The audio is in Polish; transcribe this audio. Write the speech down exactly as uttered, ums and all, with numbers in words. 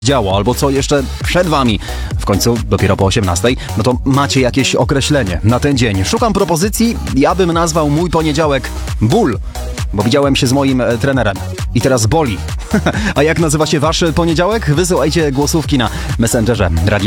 działo, albo co jeszcze przed wami, w końcu dopiero po osiemnastej, no to macie jakieś określenie na ten dzień. Szukam propozycji, ja bym nazwał mój poniedziałek ból, bo widziałem się z moim e, trenerem i teraz boli. A jak nazywa się wasz poniedziałek? Wysyłajcie głosówki na Messengerze. Radio